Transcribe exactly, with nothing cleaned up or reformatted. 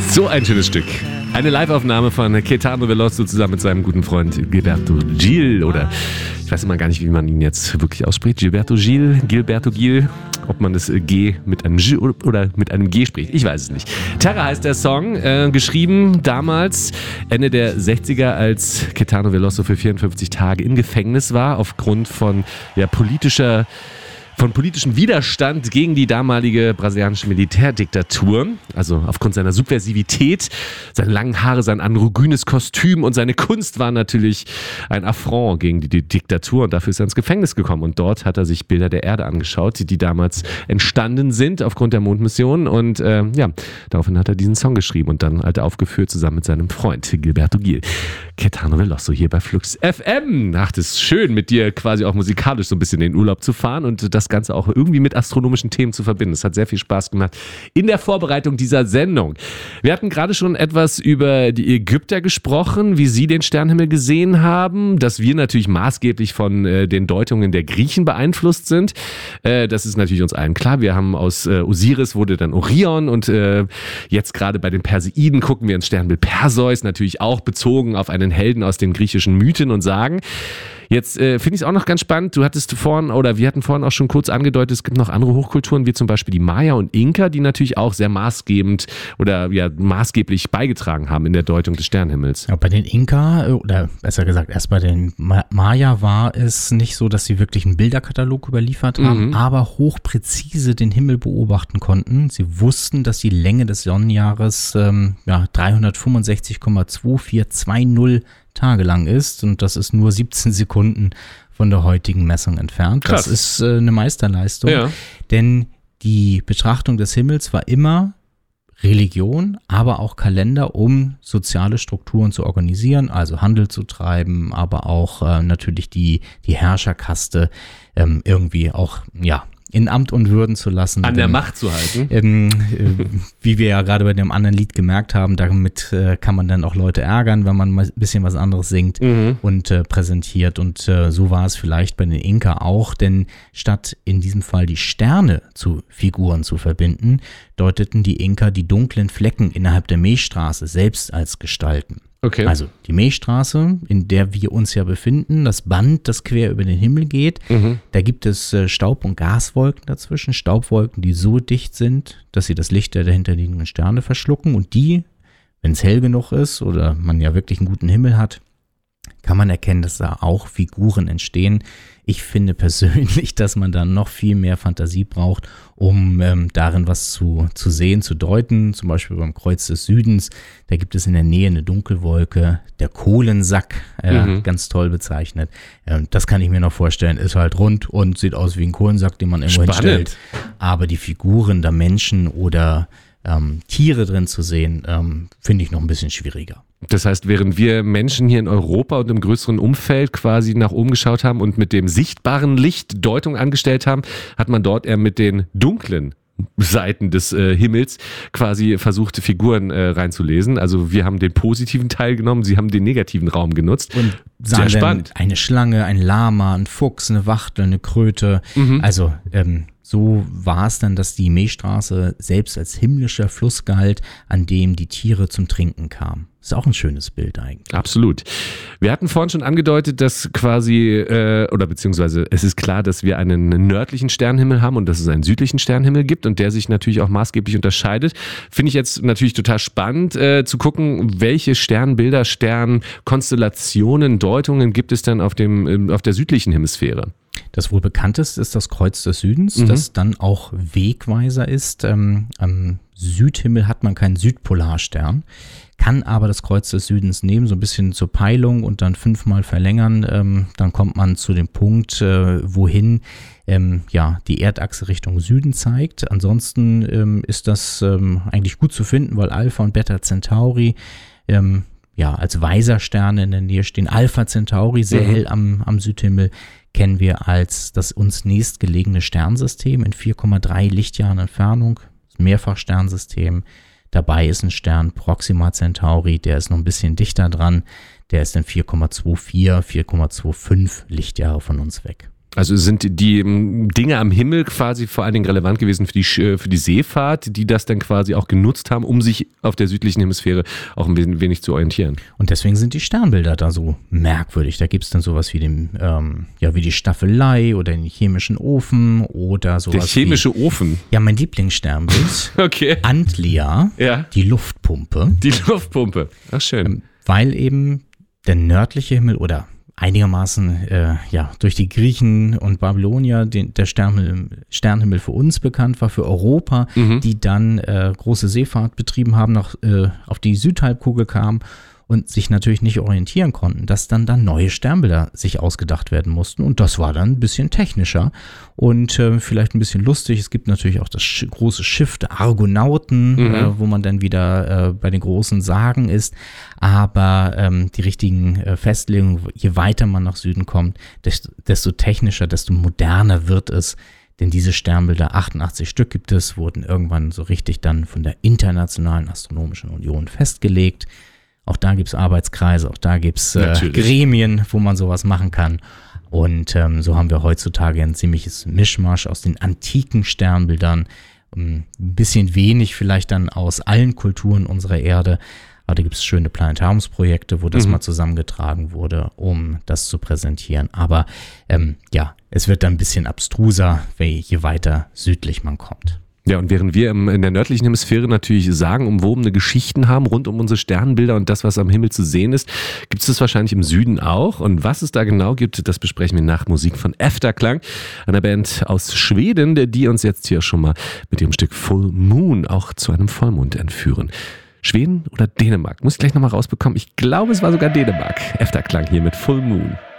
So ein schönes Stück. Eine Live-Aufnahme von Caetano Veloso zusammen mit seinem guten Freund Gilberto Gil oder ich weiß immer gar nicht, wie man ihn jetzt wirklich ausspricht. Gilberto Gil, Gilberto Gil. Ob man das G mit einem G oder mit einem G spricht, ich weiß es nicht. Terra heißt der Song, äh, geschrieben damals Ende der sechziger, als Caetano Veloso für vierundfünfzig Tage im Gefängnis war, aufgrund von ja, politischer von politischem Widerstand gegen die damalige brasilianische Militärdiktatur, also aufgrund seiner Subversivität, seine langen Haare, sein androgynes Kostüm und seine Kunst war natürlich ein Affront gegen die Diktatur und dafür ist er ins Gefängnis gekommen und dort hat er sich Bilder der Erde angeschaut, die damals entstanden sind aufgrund der Mondmission und äh, ja, daraufhin hat er diesen Song geschrieben und dann hat er aufgeführt zusammen mit seinem Freund Gilberto Gil. Caetano Veloso hier bei Flux F M. Ach, das ist schön, mit dir quasi auch musikalisch so ein bisschen in den Urlaub zu fahren und das Ganze auch irgendwie mit astronomischen Themen zu verbinden. Es hat sehr viel Spaß gemacht in der Vorbereitung dieser Sendung. Wir hatten gerade schon etwas über die Ägypter gesprochen, wie sie den Sternenhimmel gesehen haben, dass wir natürlich maßgeblich von äh, den Deutungen der Griechen beeinflusst sind. Äh, das ist natürlich uns allen klar. Wir haben aus äh, Osiris wurde dann Orion und äh, jetzt gerade bei den Perseiden gucken wir ins Sternbild Perseus, natürlich auch bezogen auf einen Helden aus den griechischen Mythen und Sagen. Jetzt äh, finde ich es auch noch ganz spannend, du hattest vorhin, oder wir hatten vorhin auch schon kurz angedeutet, es gibt noch andere Hochkulturen, wie zum Beispiel die Maya und Inka, die natürlich auch sehr maßgebend oder ja maßgeblich beigetragen haben in der Deutung des Sternenhimmels. Ja, bei den Inka, oder besser gesagt erst bei den Maya war es nicht so, dass sie wirklich einen Bilderkatalog überliefert haben, mhm. aber hochpräzise den Himmel beobachten konnten. Sie wussten, dass die Länge des Sonnenjahres ähm, ja, dreihundertfünfundsechzig Komma zwei vier zwei null Tage lang ist und das ist nur siebzehn Sekunden von der heutigen Messung entfernt. Krass. Das ist äh, eine Meisterleistung, ja. Denn die Betrachtung des Himmels war immer Religion, aber auch Kalender, um soziale Strukturen zu organisieren, also Handel zu treiben, aber auch äh, natürlich die, die Herrscherkaste ähm, irgendwie auch, ja, in Amt und Würden zu lassen. An der denn, Macht zu halten. Ähm, äh, wie wir ja gerade bei dem anderen Lied gemerkt haben, damit äh, kann man dann auch Leute ärgern, wenn man mal ein bisschen was anderes singt mhm. und äh, präsentiert. Und äh, so war es vielleicht bei den Inka auch, denn statt in diesem Fall die Sterne zu Figuren zu verbinden, deuteten die Inka die dunklen Flecken innerhalb der Milchstraße selbst als Gestalten. Okay. Also die Milchstraße, in der wir uns ja befinden, das Band, das quer über den Himmel geht, mhm. da gibt es äh, Staub- und Gaswolken dazwischen, Staubwolken, die so dicht sind, dass sie das Licht der dahinterliegenden Sterne verschlucken und die, wenn es hell genug ist oder man ja wirklich einen guten Himmel hat, kann man erkennen, dass da auch Figuren entstehen. Ich finde persönlich, dass man da noch viel mehr Fantasie braucht, um ähm, darin was zu, zu sehen, zu deuten. Zum Beispiel beim Kreuz des Südens, da gibt es in der Nähe eine Dunkelwolke, der Kohlensack, äh, mhm. ganz toll bezeichnet. Ähm, das kann ich mir noch vorstellen, ist halt rund und sieht aus wie ein Kohlensack, den man irgendwo hinstellt. Aber die Figuren da Menschen oder ähm, Tiere drin zu sehen, ähm, finde ich noch ein bisschen schwieriger. Das heißt, während wir Menschen hier in Europa und im größeren Umfeld quasi nach oben geschaut haben und mit dem sichtbaren Licht Deutung angestellt haben, hat man dort eher mit den dunklen Seiten des äh, Himmels quasi versucht, Figuren äh, reinzulesen. Also wir haben den positiven Teil genommen, sie haben den negativen Raum genutzt. Und sehr spannend. Eine Schlange, ein Lama, ein Fuchs, eine Wachtel, eine Kröte. Mhm. Also ähm, so war es dann, dass die Milchstraße selbst als himmlischer Fluss galt, an dem die Tiere zum Trinken kamen. Ist auch ein schönes Bild eigentlich. Absolut. Wir hatten vorhin schon angedeutet, dass quasi, äh, oder beziehungsweise es ist klar, dass wir einen nördlichen Sternenhimmel haben und dass es einen südlichen Sternenhimmel gibt und der sich natürlich auch maßgeblich unterscheidet. Finde ich jetzt natürlich total spannend äh, zu gucken, welche Sternbilder, Sternkonstellationen, Deutungen gibt es denn auf dem, auf der südlichen Hemisphäre? Das wohl bekannteste ist das Kreuz des Südens, mhm. das dann auch Wegweiser ist. Ähm, am Südhimmel hat man keinen Südpolarstern, kann aber das Kreuz des Südens nehmen, so ein bisschen zur Peilung und dann fünfmal verlängern. Ähm, dann kommt man zu dem Punkt, äh, wohin ähm, ja, die Erdachse Richtung Süden zeigt. Ansonsten ähm, ist das ähm, eigentlich gut zu finden, weil Alpha und Beta Centauri ähm, ja, als Weisersterne in der Nähe stehen. Alpha Centauri, sehr mhm. hell am, am Südhimmel, kennen wir als das uns nächstgelegene Sternsystem in vier Komma drei Lichtjahren Entfernung. Mehrfachsternsystem. Dabei ist ein Stern Proxima Centauri, der ist noch ein bisschen dichter dran. Der ist in vier Komma zwei vier, vier Komma zwei fünf Lichtjahre von uns weg. Also sind die ähm, Dinge am Himmel quasi vor allen Dingen relevant gewesen für die, für die Seefahrt, die das dann quasi auch genutzt haben, um sich auf der südlichen Hemisphäre auch ein wenig zu orientieren. Und deswegen sind die Sternbilder da so merkwürdig. Da gibt es dann sowas wie, den, ähm, ja, wie die Staffelei oder den chemischen Ofen oder sowas. Der chemische wie, Ofen? Ja, mein Lieblingssternbild. Okay. Antlia, ja. die Luftpumpe. Die Luftpumpe. Ach, schön. Ähm, weil eben der nördliche Himmel oder einigermaßen äh, ja, durch die Griechen und Babylonier den, der Sternhimmel, Sternhimmel für uns bekannt war, für Europa, mhm. die dann äh, große Seefahrt betrieben haben, nach, äh, auf die Südhalbkugel kamen und sich natürlich nicht orientieren konnten, dass dann da neue Sternbilder sich ausgedacht werden mussten. Und das war dann ein bisschen technischer und äh, vielleicht ein bisschen lustig. Es gibt natürlich auch das sch- große Schiff der Argonauten, mhm. äh, wo man dann wieder äh, bei den großen Sagen ist. Aber ähm, die richtigen äh, Festlegungen, je weiter man nach Süden kommt, desto, desto technischer, desto moderner wird es. Denn diese Sternbilder, achtundachtzig Stück gibt es, wurden irgendwann so richtig dann von der Internationalen Astronomischen Union festgelegt. Auch da gibt es Arbeitskreise, auch da gibt es äh, Gremien, wo man sowas machen kann. Und ähm, so haben wir heutzutage ein ziemliches Mischmasch aus den antiken Sternbildern. Ein bisschen wenig vielleicht dann aus allen Kulturen unserer Erde. Aber da gibt es schöne Planetariumsprojekte, wo das mhm. mal zusammengetragen wurde, um das zu präsentieren. Aber ähm, ja, es wird dann ein bisschen abstruser, je weiter südlich man kommt. Ja, und während wir in der nördlichen Hemisphäre natürlich sagenumwobene Geschichten haben rund um unsere Sternbilder und das, was am Himmel zu sehen ist, gibt es das wahrscheinlich im Süden auch. Und was es da genau gibt, das besprechen wir nach Musik von Efterklang, einer Band aus Schweden, die uns jetzt hier schon mal mit ihrem Stück Full Moon auch zu einem Vollmond entführen. Schweden oder Dänemark? Muss ich gleich nochmal rausbekommen. Ich glaube, es war sogar Dänemark. Efterklang hier mit Full Moon.